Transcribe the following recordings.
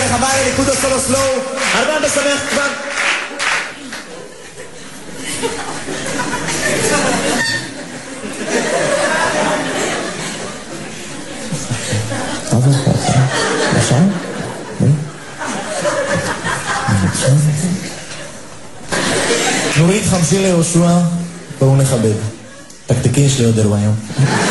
חבל לניקוד הסולו סלואו. הרבה בשמח כבר. אפשר? נורית חמשי ליהושע, בואו נכבד. תקתקי, יש לי עוד אירוע היום.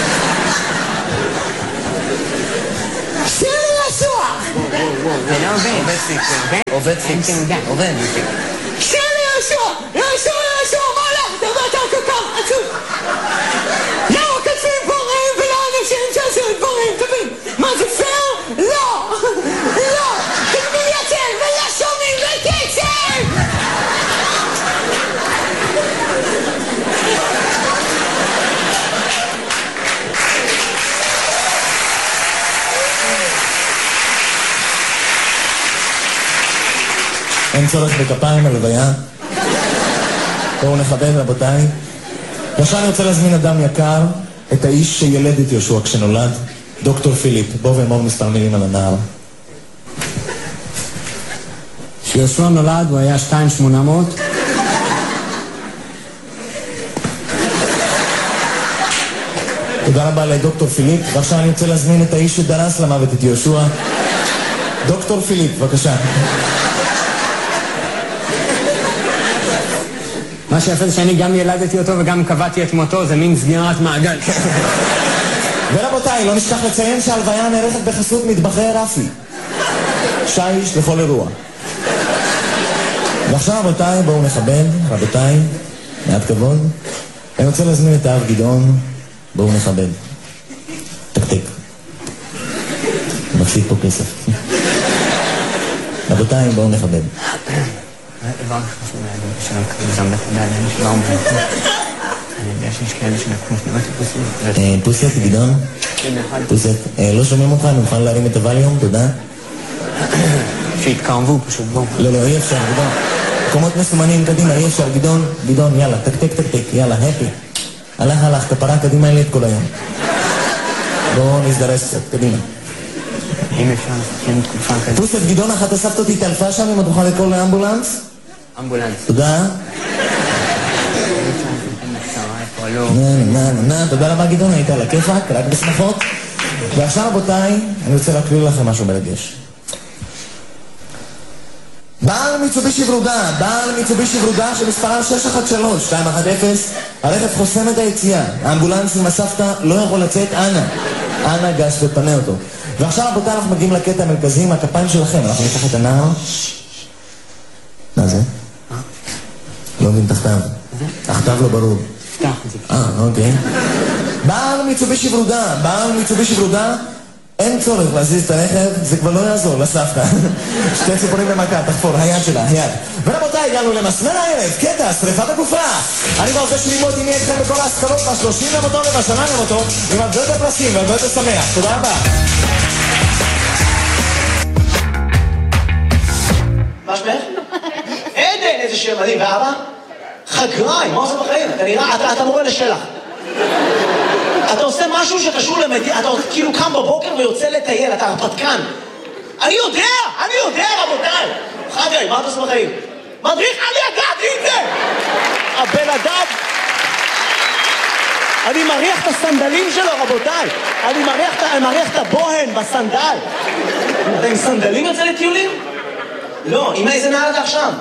שיר ליהושע! זה לא עובד. עובד. שיר ליהושע! יהושע, מה הולך? דבר יותר כל עצוב. למה כתבים דברים ולא אנשים שעשו דברים טובים? מה זה פייר? לא! תגמי יותר ולא שומעים וקצב! אין צורך בכפיים על הלוויה. בואו נכבד רבותיי. עכשיו אני רוצה להזמין אדם יקר, את האיש שילד את יהושע כשנולד, דוקטור פיליפ. בואו ואמור מספר מילים על הנער. כשיהושע נולד הוא היה 2,800. תודה רבה לדוקטור פיליפ. ועכשיו אני רוצה להזמין את האיש שדרס למוות את יהושע, דוקטור פיליפ, בבקשה. מה שיפה זה שאני גם ילדתי אותו וגם קבעתי את מותו, זה מין סגירת מעגל. ורבותיי, לא נשכח לציין שההלוויה נערכת בחסות מטבחי רפי. שיש לכל אירוע. ועכשיו רבותיי, בואו נכבד, רבותיי, מעט כבוד. אני רוצה להזמין את האב גדעון, בואו נכבד. תקתק. מפסיד פה כסף. רבותיי, בואו נכבד. דבר חשוב להגיד, שלום כזה תודה עליהם שבאו מברכו. אני יודע שיש כאלה שנקמו שניאות פוסית. פוסית, גדעון? פוסית. לא שומעים אותך, אני מוכן להרים את הווליום, תודה. שהתקרבו פשוט, בואו. לא, אי אפשר, גדעון. מקומות מסומנים קדימה, אי אפשר, גדעון, יאללה, תקתק, יאללה, הפי. הלך, כפרה, קדימה אין לי את כל היום. בואו נזדרס קצת, קדימה. אם אפשר לסכם תקופה כזאת. פוסט, גדעון, אחת אספת אותי תלפה שם, אם את תוכל לקרוא לאמבולנס? אמבולנס. תודה. תודה רבה גדעון, היית על הכיפק, רק בשמחות. ועכשיו רבותיי, אני רוצה להקריא לכם משהו מרגש. בעל מיצובישי ורודה שמספרה 613-210, הרכב חוסם את היציאה, האמבולנס עם הסבתא לא יכול לצאת, אנא גש ופנה אותו. ועכשיו רבותיי אנחנו מגיעים לקטע המרכזי עם הכפיים שלכם, אנחנו ניקח את הנער. מה זה? לא מבין תחתיו. תחתיו לא ברור. תפתח את זה. אוקיי. בעל מיצובישי ורודה, אין צורך להזיז את הרכב, זה כבר לא יעזור לסבתא. שתי ציפורים במכה, תחפור, היד שלה, היד. ורבותיי, הגענו למסמר הערב, קטע, שריפת הגופה. אני רוצה שללמוד עם אתכם בכל ההשכלות ב-30 למותו ובשנה למותו, עם הרבה יותר פרסים והרבה יותר שמח. תודה רבה. מה שמך? עדן, איזה שם מדהים. ואבא? חגריים, מה עושה בחיים? אתה נראה, אתה מורה לשלח. אתה עושה משהו שקשור למדינה, אתה כאילו קם בבוקר ויוצא לטייל, אתה הרפתקן. אני יודע, רבותיי. חגריים, מה אתה עושה בחיים? מדריך, אני ידעתי את זה! הבן אדם... אני מריח את הסנדלים שלו, רבותיי. אני מריח את הבוהן בסנדל. אתה עם סנדלים יוצא לטיולים? לא, עם איזה נעל אתה עכשיו?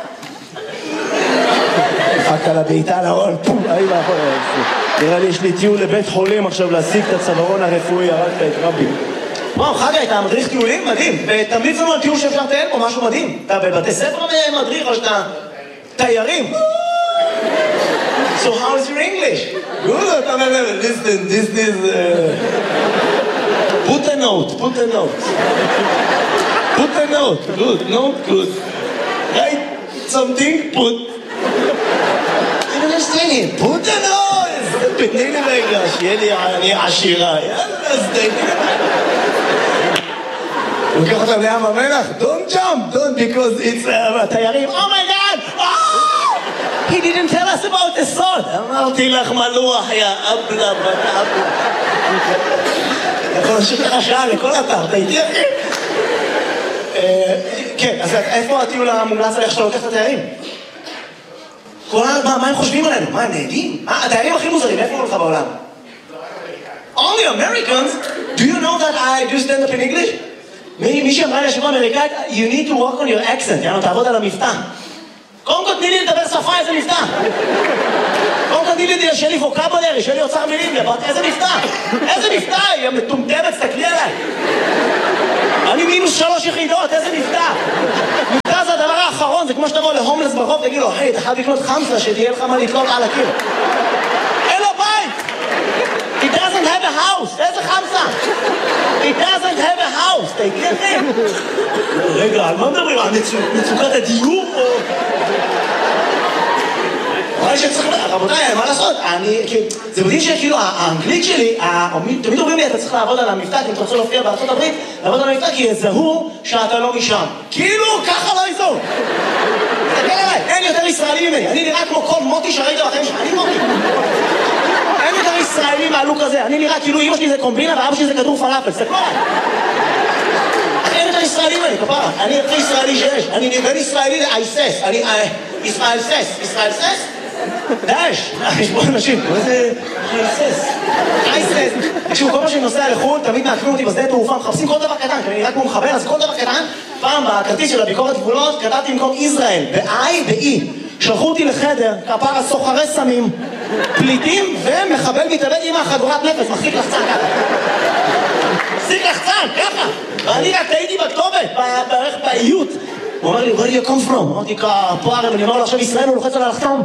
דפקת על הבעיטה לעול, פום, נראה לי יש לי טיול לבית חולים עכשיו להשיג את הצווארון הרפואי, הרגת את רבי. וואו, חגי, אתה מדריך טיולים? מדהים. ותמליץ לנו על טיול שאפשר לטייל פה, משהו מדהים. אתה בבתי ספר מדריך או שאתה תיירים? So how is your English? Good, listen, this is... Put a note. Good. Write something, put... I don't understand it. Put a note! תתני לי רגע, שיהיה לי עשירה. יאללה, אז תתני לי רגע. הוא לקח אותם לים המלח? Don't jump, because it's תיירים. Oh my God! He didn't tell us about the salt. אמרתי לך מלוח, יא אבלה, בת אבלה. יכול לשאול לך שעה לכל אתר, אתה איתי אחי? כן, אז איפה הטיול המומלץ עליך שאתה לוקח את התיירים? מה הם חושבים עלינו? מה, הם נהדים? התיירים הכי מוזרים, איפה הולך בעולם? Only Americans? Do you know that I do stand up in English? מי שאמרה לי השבוע אמריקאית, you need to work on your accent, יאנו, תעבוד על המבטא. קודם כל תני לי לדבר שפה, איזה מבטא? קודם כל תני לי, שיהיה לי ווקאבולרי, שיהיה לי אוצר מילים, איזה מבטא? איזה מבטא? היא מטומטמת, תסתכלי עליי. אני -3 יחידות, איזה מבטא? מבטא זה הדבר האחרון, זה כמו שתבוא להומלס ברחוב, תגיד לו, היי, אתה חייב לקנות חמסה, שתהיה לך מה לתלות על הקיר. אין לו בית! He doesn't have a house! איזה חמסה? He doesn't have a house! תגיד לי! רגע, על מה מדברים? על מצוקת הדיור או... רבותיי, מה לעשות? זה מדהים שכאילו האנגלית שלי, תמיד אומרים לי, אתה צריך לעבוד על המבטא, אם אתה רוצה להופיע בארצות הברית, לעבוד על המבטא, כי יזהו שאתה לא משם. כאילו, ככה לא יזהו. תסתכל עליי, אין יותר ישראלי ממני. אני נראה כמו כל מוטי שראית בחיים שלך. אני מוטי. אין יותר ישראלי מהלוק הזה. אני נראה כאילו אמא שלי זה קומבינה ואבא שלי זה כדור פלאפל. תסתכל עליי. אין יותר ישראלי ממני, כפרה. אני הכי ישראלי שיש. אני בין ישראלי לאייסס. אני ישראל סס. ישראל סס? דאש, יש פה אנשים, מה זה אייסס? תקשיבו, כל מה שאני נוסע לחו"ל, תמיד מעקבים אותי בשדה תעופה, מחפשים כל דבר קטן, כי אני נראה כמו מחבר, אז כל דבר קטן, פעם בכרטיס של הביקורת גבולות, כתבתי במקום ישראל, ב-I, ב-E. שלחו אותי לחדר, כפרה סוחרי סמים, פליטים ומחבל מתאבד עם החגורת נפש, מחזיק לחצן ככה. מחזיק לחצן, ככה. ואני רק טעיתי בכתובת, בערך באיות. הוא אומר לי, where do you come from? אמרתי, כפרה, ואני אומר לו, עכשיו ישראל הוא לוחץ על הלחתום,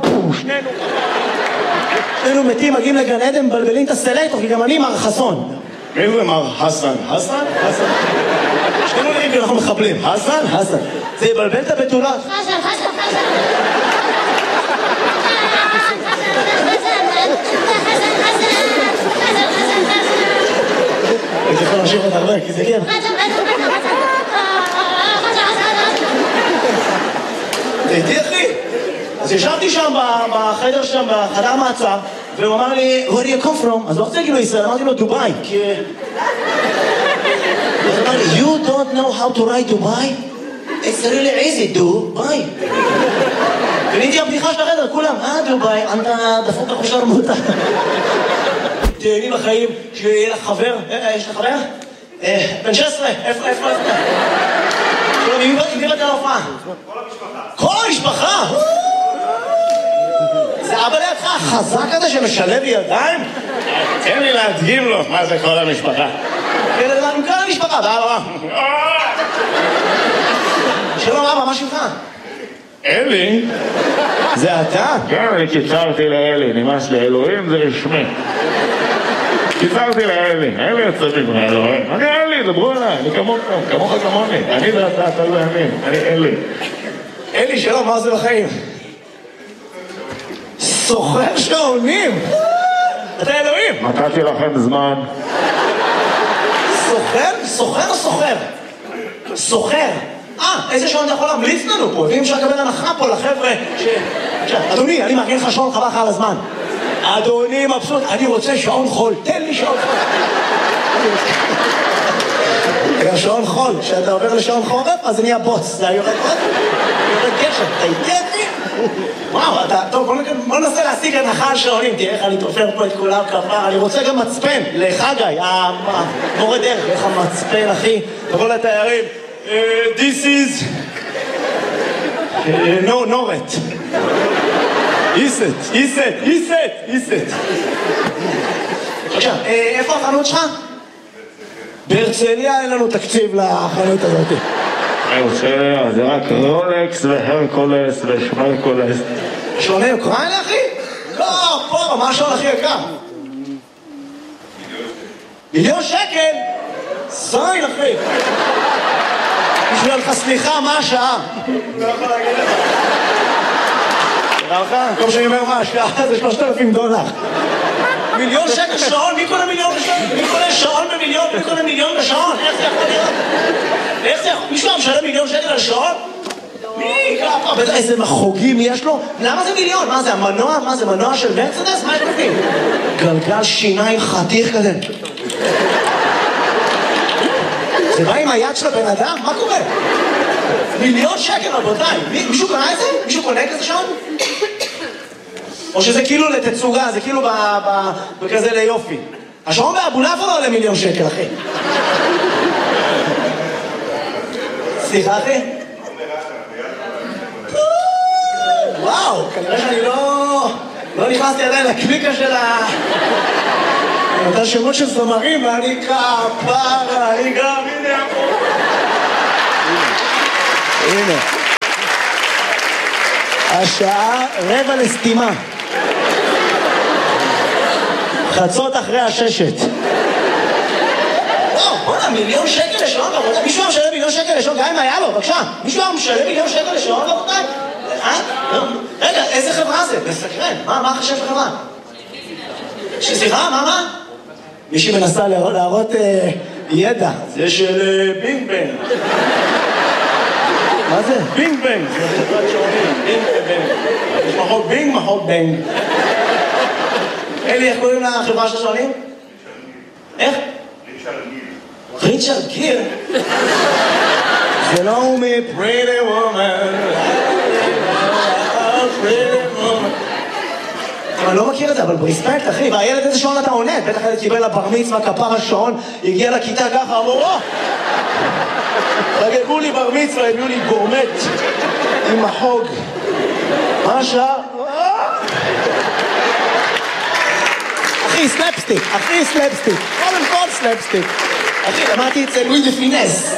שנינו מתים, מגיעים לגן עדן, מבלבלים את הסלקטור, כי גם אני מר חסון. מי הוא מר חסן? חסן? חסן? שנינו נראים כי אנחנו מחבלים. חסן? חסן. זה יבלבל את הבתולות. חסן, חסן, חסן. הייתי יכול להמשיך עוד הרבה, כי זה כיף. תהייתי אחי. אז ישבתי שם בחדר שם, בחדר מעצר, והוא אמר לי, where do you come from? אז לא רוצה להגיד לו ישראל, אמרתי לו דובאי, כי... אז הוא אמר לי, you don't know how to write דובאי? It's really easy, דובאי. ונהייתי הבדיחה של החדר, כולם, דובאי, אתה דפוק החושר מותה. תהייני בחיים, שיהיה לך חבר, יש לך חבר? בן 16, איפה? מי באת על ההופעה? כל המשפחה. כל המשפחה? זה אבא לידך החזק הזה שמשלב ידיים? תן לי להדגים לו מה זה כל המשפחה. כל המשפחה, באבא. שלום אבא, מה שלך? אלי? זה אתה? כן, אני קיצרתי לאלי, נמאס לי, אלוהים זה רשמי. קיצרתי לאלי, אלי יוצא ממך, אלוהים. אני אלי, דברו עליי, אני כמוך כמוני. אני ואתה, אתה לא ימין, אני אלי. אלי, שלום, מה זה בחיים? סוחר שעונים! אתה אלוהים! נתתי לכם זמן. סוחר? סוחר או סוחר? סוחר. איזה שעון אתה יכול להמליץ לנו פה? ואם אפשר לקבל הנחה פה לחבר'ה אדוני, אני מארגן לך שעון חבל לך על הזמן. אדוני מבסוט, אני רוצה שעון חול, תן לי שעון חול. גם שעון חול, כשאתה עובר לשעון חורף, אז זה נהיה בוץ. זה יורד גשם, אתה איתי? וואו, טוב, בוא ננסה להשיג הנחה על שעונים, תראה איך אני תופר פה את כולם כפר. אני רוצה גם מצפן לחגי, המורה דרך, איך המצפן, אחי, תבוא לתיירים. This is... no, Noret. איסט. עכשיו, איפה החנות שלך? בהרצליה אין לנו תקציב לחנות הזאת. בהרצליה, זה רק רולקס והרקולס ושמרקולס. שעוני אוקראינה, אחי? לא, פה, מה השעון הכי יקר? $1,000,000? זין, אחי. בשביל לך סליחה, מה השעה? לא יכול להגיד לך. נראה לך? כל שאני אומר מה השעה זה $3,000. $1,000,000 שעון? מי קונה $1,000,000 בשעון? מי קונה שעון במיליון? מי קונה $1,000,000 בשעון? איך זה יכול להיות? איך זה יכול? מישהו משלם $1,000,000 על שעון? מי? איזה מחוגים יש לו? למה זה $1,000,000? מה זה, המנוע? מה זה, מנוע של מרצדס? מה יש בפנים? גלגל שיניים חתיך כזה. זה בא עם היד של הבן אדם? מה קורה? מיליון שקל, רבותיי. מישהו קונה את זה? מישהו קונה כזה שעון? או שזה כאילו לתצוגה, זה כאילו בכזה ליופי. השעון באבולעפיה לא עולה מיליון שקל, אחי. סליחה, אחי? וואו, כנראה שאני לא נכנסתי עדיין לקליקה של אותה שמות של זמרים, ואני כפרה, אני גם, הנה. השעה 5:45. חצות אחרי הששת. וואו, בוא'נה, מיליון שקל לשעון, רבותיי. מישהו משלם מיליון שקל לשעון, גם אם היה לו, בבקשה. מישהו משלם מיליון שקל לשעון, רבותיי? רגע, איזה חברה זה? מסקרן. מה חשב חברה? סליחה, מה? מישהי מנסה להראות ידע. זה של בינג בנג. מה זה? בינג בנג. זה חברת שעונים. בינג בנג. יש מחוק בינג, מחוק בנג. אלי, איך קוראים לחברה של שעונים? איך? ריצ'רד גיר. זה לא הוא מפריטי וומן. אני לא מכיר את זה, אבל ברספקט, אחי, והילד איזה שעון אתה עונה? בטח ילד קיבל לבר מצווה, כפר השעון, הגיע לכיתה ככה, אמרו, חגגו לי בר מצווה, הביאו לי גורמט עם החוג. מה השעה? אחי, סלפסטיק, קודם כל סלפסטיק. אחי, למדתי אצל לואי דה פינס.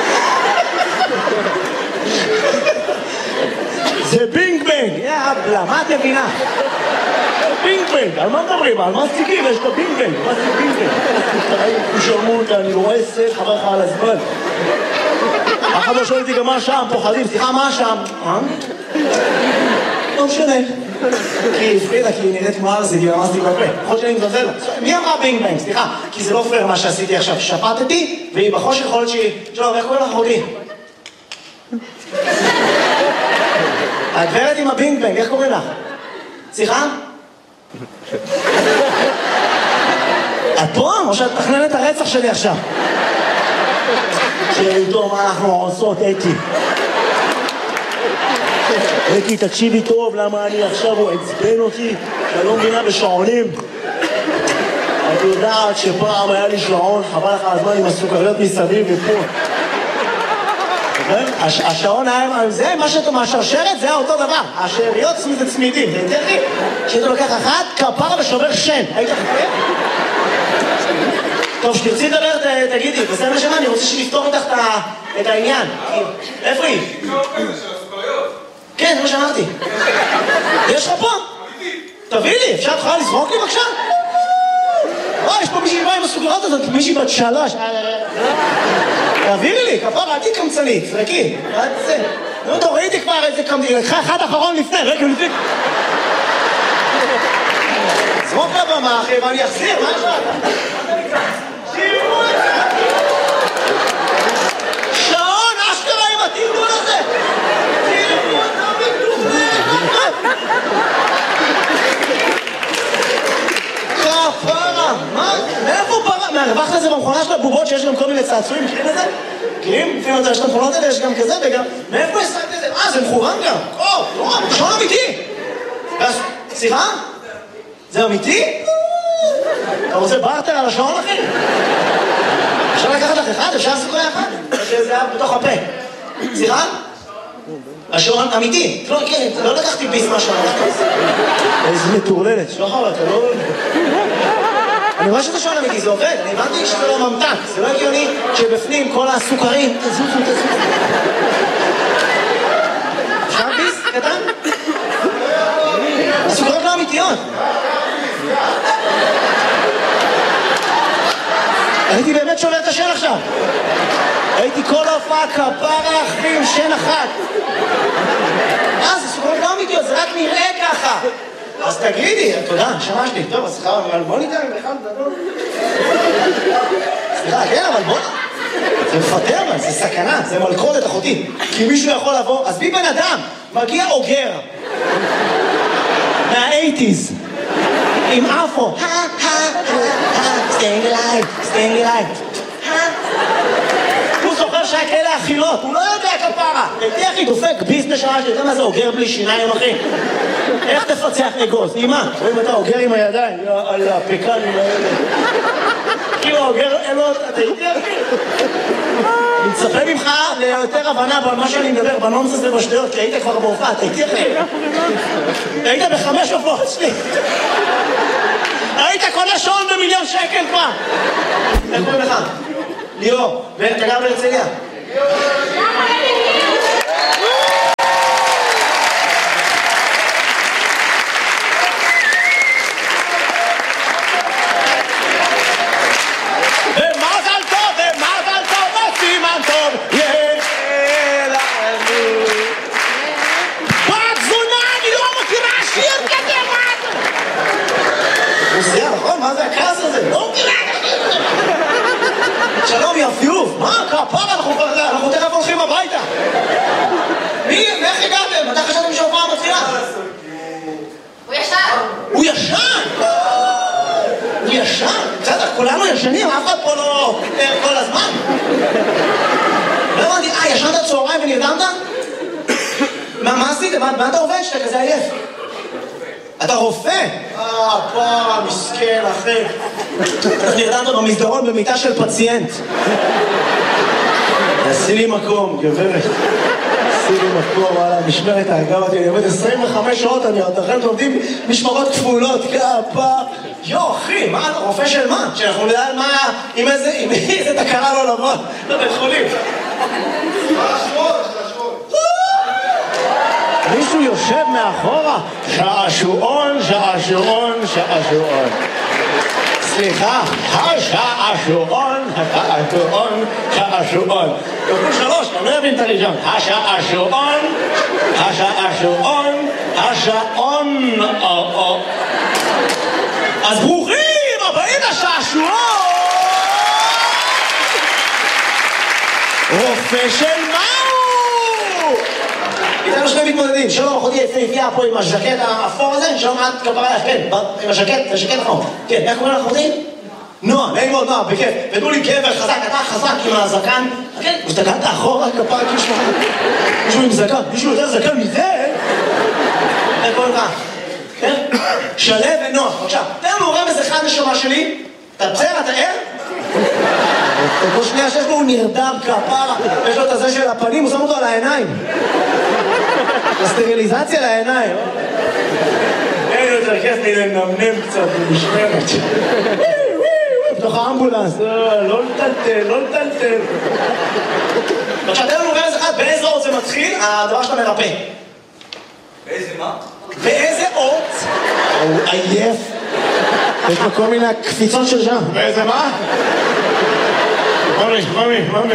זה בינג בנג, יאבלה, מה את מבינה? בינג בנג, על מה מדברים? על מה סטיקים? יש לו בינג בנג, מה זה בינג בנג? תשלמו אותה, אני רואה סט, חבר לך על הזמן. אחד לא שואל אותי גם מה שם, פוחדים, סליחה, מה שם? לא משנה. כי הפרידה, כי היא נראית כמו ארזי, כי אמרתי בפה. יכול שאני מזלזל לה. מי אמרה בינג בנג? סליחה, כי זה לא פייר מה שעשיתי עכשיו. שפטתי, והיא בחושך יכול להיות שהיא... שלום, איך קוראים לך אחותי? הגברת עם הבינג בנג, איך קוראים לך? סליחה? את פה? או שאת תכננת את הרצח שלי עכשיו? שאיתו מה אנחנו עושות, אתי. אתי, תקשיבי טוב, למה אני עכשיו הוא עצבן אותי, שאני לא מבינה בשעונים. את יודעת שפעם היה לי שעון, חבל לך הזמן עם הסוכריות מסביב ופה. השעון היה, זה מה שאתה מהשרשרת, זה היה אותו דבר. השאריות זה צמידים, זה יותר לי. שאתה לוקח אחת, כפרה ושובר שן. היית חכה? טוב, שתרצי לדבר, תגידי, בסדר שמה, אני רוצה שנפתור איתך את העניין. איפה היא? כן, זה מה שאמרתי. יש לך פה? תביא לי, אפשר תוכל לזרוק לי בבקשה? יש פה מישהי באה עם הסוכריות הזאת, מישהי בת 3. תעבירי לי, כפרה, עדי קמצנית, זרקי. נו, תורידי כבר איזה קמצנית, לקחה אחד אחרון לפני, רגע לפני. זרוק לבמה, אחי, ואני אחזיר, מה יש לך? שירו את זה! שעון, אשכרה עם התמדול הזה! שירו את זה בגדול! כפרה, מה? מאיפה פרה? מהרווחת את זה במכונה של הבובות שיש גם כל מיני צעצועים, מכירים את זה? מכירים? לפעמים יש את המכונות האלה, יש גם כזה וגם... מאיפה השגת את זה? זה מכוון גם! לא, שעון אמיתי! סליחה? זה אמיתי? אתה רוצה בארטר על השעון, אחי? אפשר לקחת לך אחד? אפשר סיכוי אחד? או שזה היה בתוך הפה? סליחה? השעון אמיתי? לא לקחתי ביס מהשעון. איזה מטורללת. שוחר, אתה לא... אני רואה שזה שעון אמיתי, זה עובד. אני הבנתי שזה לא ממתק. זה לא הגיוני שבפנים כל הסוכרים... תזוזו. אפשר ביס? קטן? הסוכרות לא אמיתיות. הייתי באמת שובר את השן עכשיו. הייתי כל ההופעה כפרה אחרי עם שן אחת. זה סוכרות לא אמיתיות, זה רק נראה ככה. אז תגידי, תודה, שמשתי. טוב, אז סליחה, אבל בוא ניתן עם אחד גדול. סליחה, כן, אבל בוא... זה מפטר, זה סכנה, זה מלכודת אחותי. כי מישהו יכול לבוא, אז בי בן אדם, מגיע אוגר. מה-80s. עם אפו. staying alive. הוא זוכר שהיה כאלה אכילות, הוא לא יודע כפרה. הייתי אחי דופק ביס בשעה שאתה מה זה אוגר בלי שיניים אחי. איך תפצח אגוז? אמא, רואים אתה אוגר עם הידיים, על הפקנים האלה. כאילו אוגר אלות, אתה הייתי אחי. אני מצפה ממך ליותר הבנה במה שאני מדבר, בנונסס ובשטויות, כי היית כבר בהופעה, אתה הייתי אחי. היית ב5 הופעות שלי. היית קונה שעון ב1,000,000 שקל כבר. איך קוראים לך? ליאור, ואתה גר בהרצליה? ומזל טוב, ומזל טוב, וסימן טוב, יהיה לנו. בת זונה, אני לא מכירה שיר כזה, מה זה? רוסיה, נכון? מה זה הכעס הזה? לא מכירה את השיר. שלום יפיוף, מה? כפרה, אנחנו תכף הולכים הביתה. איך הגעתם? מתי חשבתם שההופעה מתחילה? הוא ישן. הוא ישן? הוא ישן? בסדר, כולנו ישנים, אף אחד פה לא כל הזמן. לא הבנתי, ישנת צהריים ונרדמת? מה עשית? מה אתה עובד שאתה כזה עייף? אתה רופא? פעם, מסכן, אחי. אתה נרדמת במסדרון במיטה של פציינט. עשי לי מקום, גברת. עשי לי מקום, וואלה, משמרת האגב אותי, אני עובד 25 שעות, אתם עובדים משמרות כפולות, כפה. יו, אחי, מה אתה רופא של מה? שאנחנו נדע על מה, עם איזה תקרה לא לבוא, לבית חולים. מישהו יושב מאחורה, שעשועון, שעשועון, שעשועון. סליחה, השעשועון, השעשועון, שעשועון. כפול 3, אתה לא יבין את הראשון. השעשועון, השעשועון, השעון. אז ברוכים הבאים לשעשועון! רופא של מהו? איתנו שני מתמודדים, שלום, אחותי יפהפייה פה עם הז'קט האפור הזה, שלום את כפרה, כן, עם הז'קט, זה ז'קט נכון. כן, איך קוראים לך אחותי? נועה, נעים מאוד, נועה, בכיף. ותנו לי גבר חזק, אתה חזק עם הזקן. כן, ושתקנת אחורה, כפרה, מישהו עם זקן, מישהו יותר זקן מזה? איך קוראים לך? כן? שלב ונוח, בבקשה. תן לנו רמז אחד נשמה שלי. אתה בסדר, אתה ער? כל שנייה שיש לו הוא נרדם כפרה, יש לו את הזה של הפנים, הוא שם אותו על העיניים. הסטריליזציה לעיניים. אין יותר כיף לי לנמנם קצת במשמרת. בתוך האמבולנס, לא לטלטל, לא לטלטל. בבקשה, תן לנו רמז אחד, באיזה אות זה מתחיל, הדבר שאתה מרפא. באיזה מה? באיזה אות? הוא עייף. יש לו כל מיני קפיצות של שם. באיזה מה? ממי.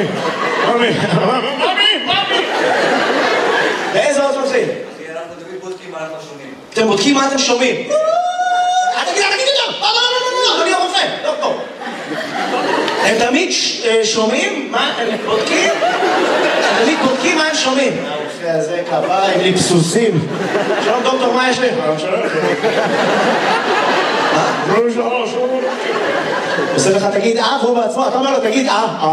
באיזה אות זה מתחיל? אנחנו תמיד בודקים מה אנחנו שומעים. אתם בודקים מה אתם שומעים. תגיד גם! לא, אני הרופא, דוקטור. הם תמיד שומעים מה הם בודקים? הם תמיד בודקים מה הם שומעים. הרופא הזה כפרה עם ליפסוסים. שלום דוקטור, מה יש לי? עושה לך תגיד והוא בעצמו, אתה אומר לו תגיד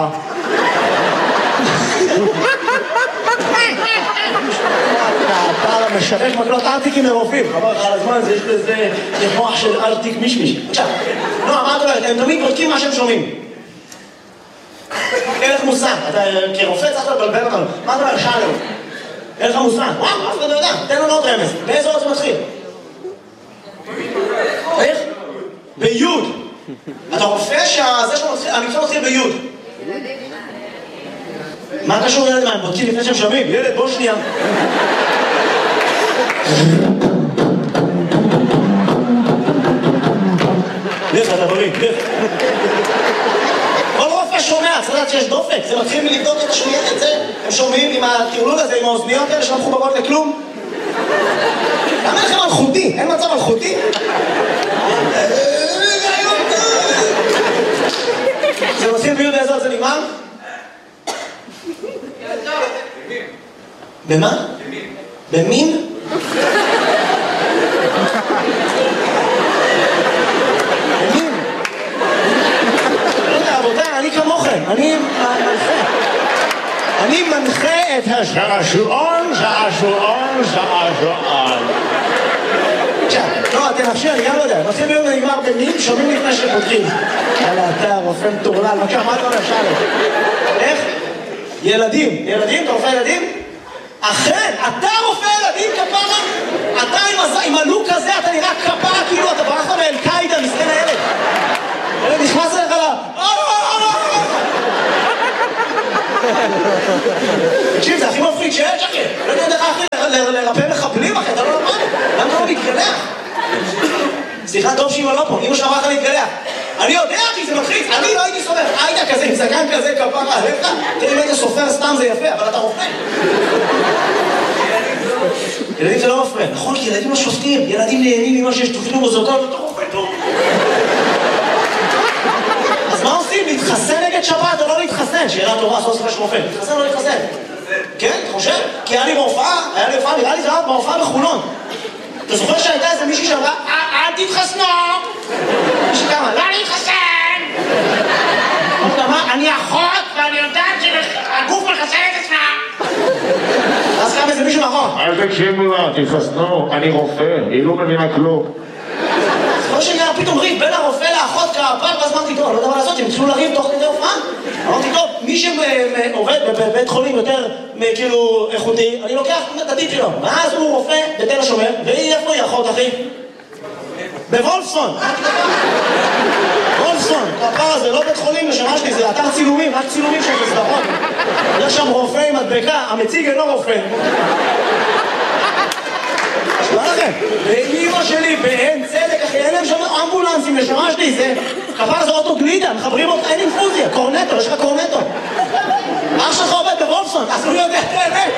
אתה משרק מקלות ארטיקים לרופאים. חבר לך על הזמן, יש לזה מוח של ארטיק מישמיש. עכשיו, נועה, מה את אומרת? הם תמיד בודקים מה שהם שומעים. אין לך מושג, אתה כרופא צריך לבלבל אותנו. מה אתה אומר? שאלו. אין לך מושג. וואו, אף אחד לא יודע. תן לנו עוד רמז. באיזה אות זה מתחיל? איך? ביוד. אתה רופא שהמקצוע מתחיל ביוד. מה קשור ילד? מה, הם בודקים לפני שהם שומעים? ילד, בוא שנייה. לך, אתה בריא, לך. כל רופא שומע, צריך לדעת שיש דופק. זה מתחיל מלבדוק את השמיעה את זה. הם שומעים עם הטירלוג הזה, עם האוזניות האלה שלא מחוברות לכלום. למה לכם אלחוטי? אין מצב אלחוטי? זה מתחיל ביוד באיזה זה נגמר? במה? במין? במין? לא יודע, רבותיי, אני כמוכם, אני מלכה. אני מנחה את השעשועון. עכשיו, לא, תנחשי, אני גם לא יודע. מתחיל ביום ונגמר במים, שומעים לפני שפותחים. יאללה, אתה רופא מטורלל, מה אתה אומר, שאלה? איך? ילדים. ילדים? אתה רופא ילדים? אכן, אתה רופא ילדים, כפרה? אתה עם הלוק הזה, אתה נראה כפרה, כאילו אתה ברחת מאל-קאידה, מסכן הילד. ילד נכנס אליך לה... תקשיב, זה הכי מפריד שיש, אחי. לא יודע איך אחי לרפא מחבלים, אחי, אתה לא למד. למה לא להתגלח? סליחה, טוב שאמא לא פה, אמא שאמרה לך להתגלח. אני יודע, אחי, זה מלחיץ, אני לא הייתי סופר. היית כזה, עם זקן כזה, כפרה, עליך. תראי, אם היית סופר סתם זה יפה, אבל אתה רופא. ילדים זה לא מפריע. נכון, כי ילדים לא שופטים. ילדים נהנים ממה שיש תופעים ומוזוקות, אתה רופא טוב. אז מה עושים? להתחסן נגד שבת או לא להתחסן? שאלה טובה, עשו ספר של רופא. להתחסן או לא להתחסן? כן, אתה חושב? כי היה לי בהופעה, נראה לי זה היה בהופעה בחולון. אתה זוכר שהייתה איזה מישהי שאמרה, אל תתחסנו! מישהי כמה, לא להתחסן! אני אחות ואני יודעת שהגוף מחסן את עצמה! אז קם איזה מישהו מאחור. אל תקשיבו לה, תתחסנו, אני רופא, היא לא מבינה כלום. זוכר שנראה פתאום ריב בין הרופא לאחות כפר, ואז אמרתי, טוב, אני לא יודע מה לעשות, הם התחילו לריב תוך כדי הופעה. אמרתי, טוב, מי שעובד בבית חולים יותר כאילו איכותי, אני לוקח את הדין שלו. ואז הוא רופא בתל השומר, והיא איפה היא אחות, אחי? בוולפסון. וולפסון, כפר זה לא בית חולים לשנה שלי, זה אתר צילומים, רק צילומים של סדרות. יש שם רופא עם מדבקה, המציג אינו רופא. מה לכם? ואימא שלי באין צדק, אחי, אין להם שם אמבולנסים לשמה שלי, זה כפר זה אוטו גלידה, מחברים אותך, אין אינפוזיה, קורנטו, יש לך קורנטו. אח שלך עובד בוולפסון, אז הוא יודע את האמת.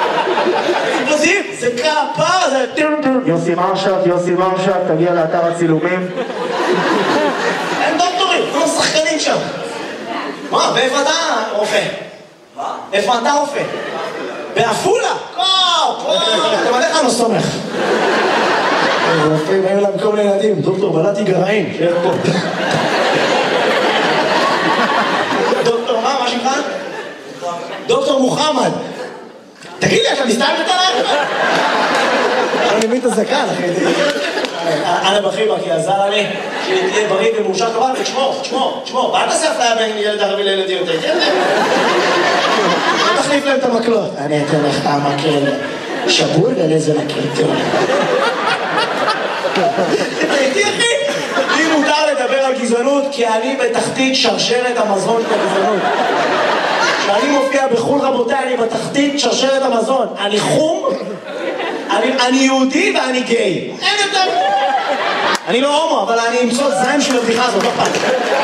זה כפר, זה... יוסי מרשת, תגיע לאתר הצילומים. אין דוקטורים, כולם שחקנים שם. מה, ואיפה אתה רופא? מה? איפה אתה רופא? באפולה? אתה מלא לך לא סומך. רופאים, היו להם כל מיני ילדים, דוקטור בלעתי גרעין, שיהיה פה. דוקטור מה שמך? דוקטור מוחמד. תגיד לי, אתה מסתלבט עליי? אני מבין את הזקן, אחי. אנה בחיבה, כי עזר לי שתהיה בריא ומאושר כבר, ותשמור, ואל תעשה אפליה בין ילד ערבי לילדים, אתה יודע? תחליף להם את המקלות. אני אתן לך את המקל שבול ולאיזה מקל טוב. תראיתי, אחי? לי מותר לדבר על גזענות, כי אני בתחתית שרשרת המזון של הגזענות. כשאני מופיע בחול, רבותיי, אני בתחתית שרשרת המזון. אני חום, אני יהודי ואני גיי. אין יותר. אני לא הומו, אבל אני אמצוא זין של הבדיחה הזאת, לא פעם.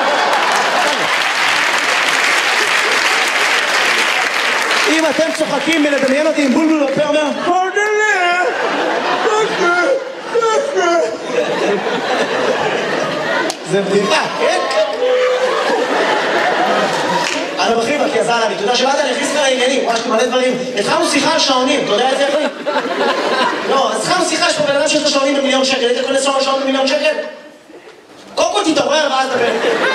אם אתם צוחקים מלדמיין אותי עם בולבול בפה אומר פרדלה, זה בדיחה, כן? אני בחיבה, כי עזר לי, אתה יודע שבאת אני הכניס לך לעניינים, ממש מלא דברים. התחלנו שיחה על שעונים, אתה יודע את זה אחי? לא, אז התחלנו שיחה, יש פה בן אדם שיש לו שעונים במיליון שקל, היית קונה שעון במיליון שקל? קודם כל תתעורר ואז דבר.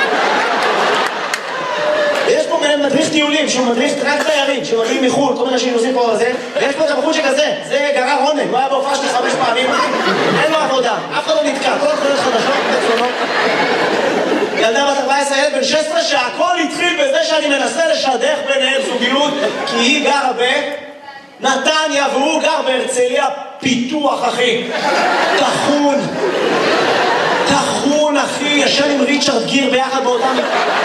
ויש פה מדריך טיולים, שהוא מדריך רק תיירים, שמגיעים מחו"ל, כל מיני אנשים נוסעים פה על זה, ויש פה את הבחור שכזה, זה גרר רונן, הוא היה בהופעה שלי 5 פעמים, אין לו עבודה, אף אחד לא נתקע, כל התחולות חדשות, פצונות. ילדה בת 14, ילד בן 16, שהכל התחיל בזה שאני מנסה לשדך ביניהם זוגיות, כי היא גרה בנתניה והוא גר בהרצליה פיתוח, אחי. תחון, אחי, ישן עם ריצ'רד גיר ביחד באותם...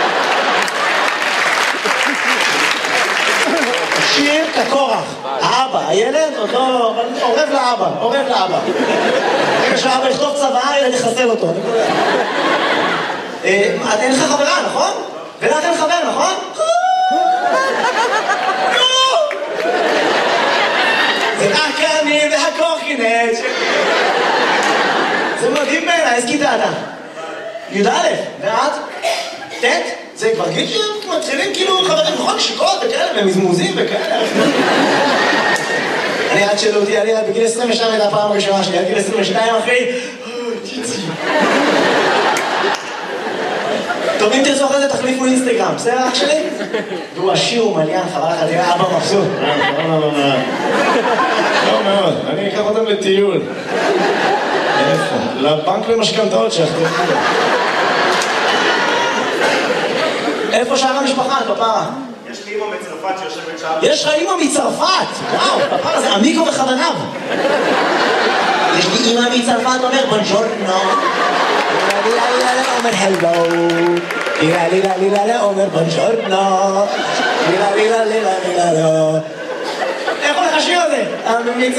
שיר כקורח, האבא, הילד עוד לא... עורב לאבא. רגע שהאבא יכתוב צבא, ילד יחסל אותו. אין לך חברה, נכון? ולך אין חבר, נכון? זה רק אני והקורקינט. זה מדהים בעיניי, איזה כיתה אתה? י"א, ואת? ט'? זה כבר גיל שמתחילים כאילו חברים, נכון? שיקות וכאלה, ומזמוזים וכאלה. אני עד שאלו אותי, אני בגיל 22 הייתה הפעם הראשונה שלי, עד גיל 22 אחי. טוב, אם תרצו אחרי זה תחליפו אינסטגרם, בסדר אח שלי? והוא עשיר ומליין, חבל לך, תראה אבא מבסוט. לא מאוד, אני אקח אותם לטיול. איפה? לבנק למשכנתאות שיחתמו. איפה שאר המשפחה, פפרה? יש לי אמא מצרפת שיושבת שם. יש לך אמא מצרפת! וואו, פפרה זה עמיקו בכוונב. יש לי אמא מצרפת, אומר בונג'ורנו. אומר הלו. אומר בונג'ורנו. איך הולך השיר הזה?